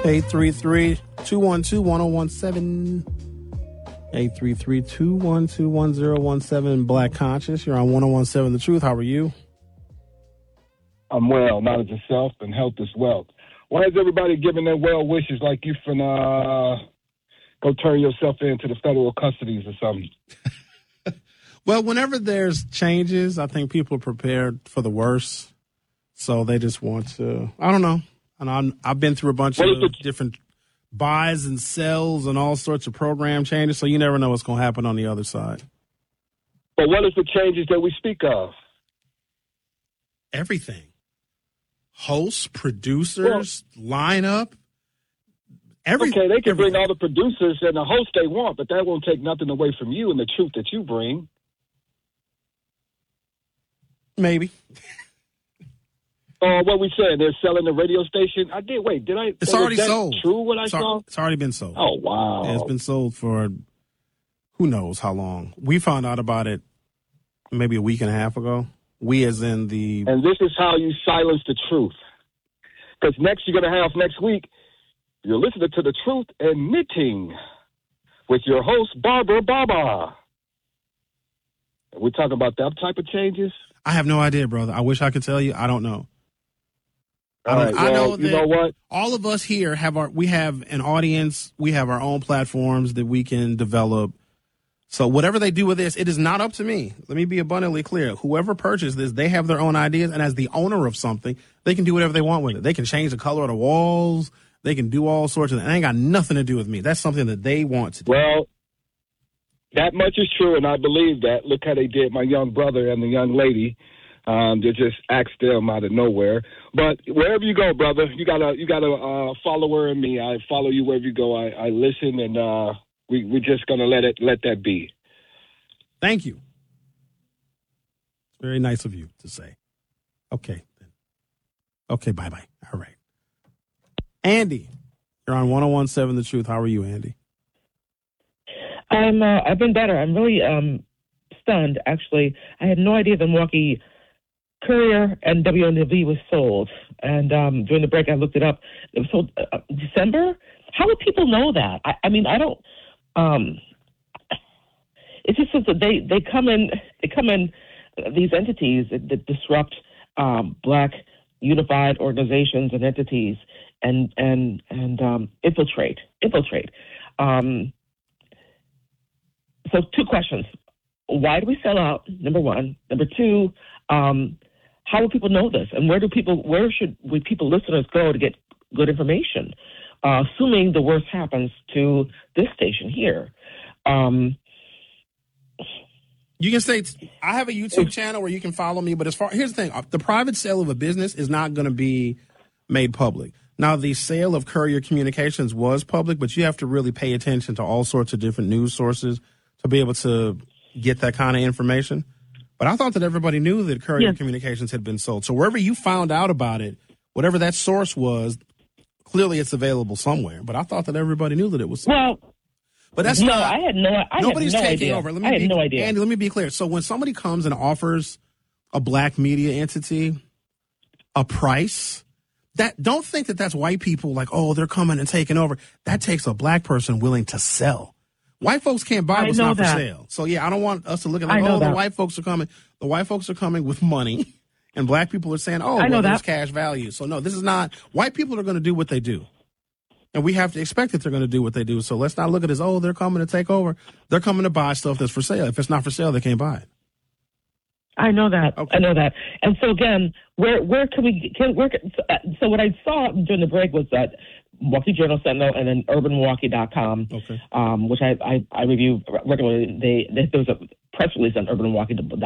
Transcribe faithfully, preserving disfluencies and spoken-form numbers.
eight three three, two one two, one zero one seven. eight three three, two one two, one zero one seven. Black Conscious. You're on one oh one seven The Truth. How are you? I'm well. Knowledge is self and health is wealth. Why is everybody giving their well wishes like you finna uh, go turn yourself into the federal custodies or something? Well, whenever there's changes, I think people are prepared for the worst. So they just want to, I don't know. And I'm, I've been through a bunch what of the, different buys and sells and all sorts of program changes. So you never know what's going to happen on the other side. But what is the changes that we speak of? Everything. Hosts, producers, well, lineup. Everything. Okay, they can everything. bring all the producers and the hosts they want, but that won't take nothing away from you and the truth that you bring. Maybe. Oh, uh, what we saying? They're selling the radio station. I did. Wait, did I? It's already that sold. True, what I it's saw. Ar- it's already been sold. Oh wow! Yeah, it's been sold for who knows how long. We found out about it maybe a week and a half ago. We, as in the. And this is how you silence the truth. Because next you're going to have next week. You're listening to The Truth and Knitting with your host Barbara Baba. We're talking about that type of changes. I have no idea, brother. I wish I could tell you. I don't know. All I, right, I well, know that you know what? All of us here have our we have an audience. We have our own platforms that we can develop. So whatever they do with this, it is not up to me. Let me be abundantly clear. Whoever purchased this, they have their own ideas, and as the owner of something, they can do whatever they want with it. They can change the color of the walls. They can do all sorts of things. It ain't got nothing to do with me. That's something that they want to do. Well, that much is true, and I believe that. Look how they did my young brother and the young lady. Um, they just axed them out of nowhere. But wherever you go, brother, you got a you got a uh, follower in me. I follow you wherever you go. I, I listen, and uh, we we're just gonna let it let that be. Thank you. Very nice of you to say. Okay. Okay. Bye bye. All right. Andy, you're on one oh one seven The Truth. How are you, Andy? I'm. Uh, I've been better. I'm really um, stunned. Actually, I had no idea the Milwaukee Courier and W N W was sold. And um, during the break, I looked it up. It was sold uh, December. How would people know that? I, I mean, I don't. Um, it's just that they they come in. They come in these entities that, that disrupt um, Black unified organizations and entities and and and um, infiltrate infiltrate. Um, so two questions: why do we sell out? Number one. Number two. Um, how will people know this, and where do people? Where should we people listeners go to get good information? Uh, assuming the worst happens to this station here. Um, you can say I have a YouTube channel where you can follow me, but as far here's the thing: the private sale of a business is not going to be made public. Now, the sale of Courier Communications was public, but you have to really pay attention to all sorts of different news sources to be able to get that kind of information. But I thought that everybody knew that Courier yes. Communications had been sold. So wherever you found out about it, whatever that source was, clearly it's available somewhere. But I thought that everybody knew that it was sold. Well, but that's no, not, I had no, I nobody's had no taking idea. over. Let me I had be, no idea. Andy, let me be clear. So when somebody comes and offers a Black media entity a price, that don't think that that's white people like, oh, they're coming and taking over. That takes a Black person willing to sell. White folks can't buy what's not for sale. So, yeah, I don't want us to look at like, oh, that. the white folks are coming. The white folks are coming with money, and Black people are saying, oh, I know well, there's that. cash value. So, no, this is not – white people are going to do what they do. And we have to expect that they're going to do what they do. So let's not look at it as, oh, they're coming to take over. They're coming to buy stuff that's for sale. If it's not for sale, they can't buy it. I know that. Okay. I know that. And so, again, where where can we – can where? So what I saw during the break was that – Milwaukee Journal Sentinel and then urban milwaukee dot com, okay. um, which I, I, I review regularly. They, they, there was a press release on urban milwaukee dot com